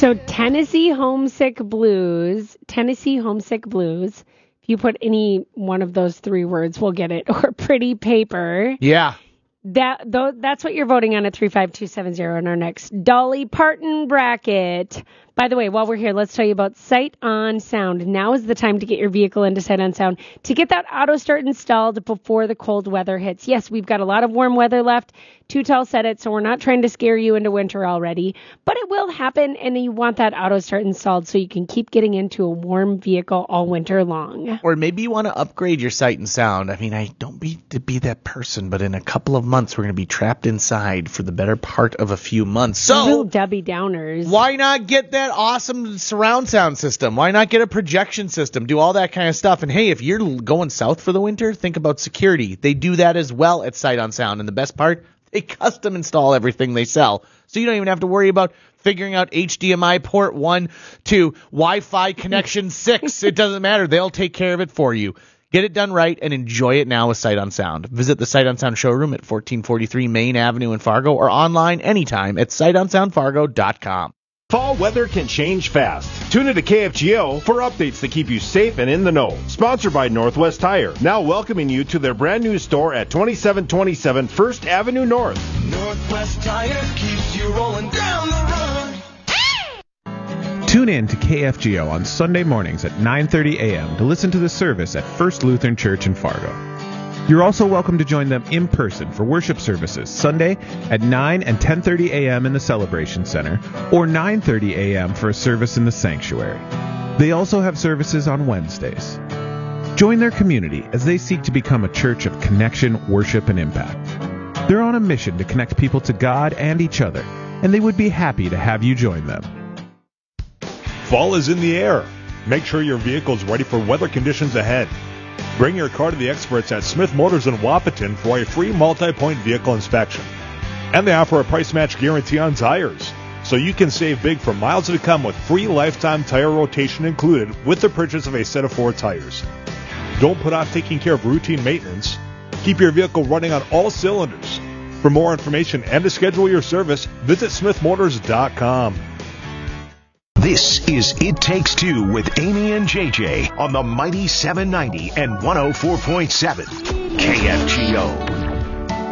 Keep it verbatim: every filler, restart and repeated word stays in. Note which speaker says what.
Speaker 1: So Tennessee Homesick Blues, Tennessee Homesick Blues, if you put any one of those three words, we'll get it, or Pretty Paper.
Speaker 2: Yeah.
Speaker 1: That though, That's what you're voting on at three five two seven zero in our next Dolly Parton bracket. By the way, while we're here, let's tell you about Sight On Sound. Now is the time to get your vehicle into Sight On Sound to get that auto start installed before the cold weather hits. Yes, we've got a lot of warm weather left. Too Tall said it, so we're not trying to scare you into winter already. But it will happen, and you want that auto start installed so you can keep getting into a warm vehicle all winter long.
Speaker 2: Or maybe you want to upgrade your Sight and Sound. I mean, I don't be to be that person, but in a couple of months, we're going to be trapped inside for the better part of a few months. So,
Speaker 1: real Debbie Downers.
Speaker 2: Why not get that awesome surround sound system? Why not get a projection system? Do all that kind of stuff. And hey, if you're going south for the winter, think about security. They do that as well at Sight On Sound. And the best part, they custom install everything they sell. So you don't even have to worry about figuring out H D M I port one to Wi-Fi connection six. It doesn't matter. They'll take care of it for you. Get it done right and enjoy it now with Sight On Sound. Visit the Sight On Sound showroom at fourteen forty-three Main Avenue in Fargo or online anytime at sight on sound fargo dot com.
Speaker 3: Fall weather can change fast. Tune into K F G O for updates that keep you safe and in the know. Sponsored by Northwest Tire, now welcoming you to their brand new store at twenty-seven twenty-seven First Avenue North.
Speaker 4: Northwest Tire keeps you rolling down the road.
Speaker 5: Tune in to K F G O on Sunday mornings at nine thirty a.m. to listen to the service at First Lutheran Church in Fargo. You're also welcome to join them in person for worship services Sunday at nine and ten thirty a.m. in the Celebration Center or nine thirty a.m. for a service in the sanctuary. They also have services on Wednesdays. Join their community as they seek to become a church of connection, worship, and impact. They're on a mission to connect people to God and each other, and they would be happy to have you join them.
Speaker 3: Fall is in the air. Make sure your vehicle's ready for weather conditions ahead. Bring your car to the experts at Smith Motors in Wahpeton for a free multi-point vehicle inspection. And they offer a price match guarantee on tires, so you can save big for miles to come with free lifetime tire rotation included with the purchase of a set of four tires. Don't put off taking care of routine maintenance. Keep your vehicle running on all cylinders. For more information and to schedule your service, visit smith motors dot com.
Speaker 6: This is It Takes Two with Amy and J J on the Mighty seven ninety and one oh four point seven K F G O.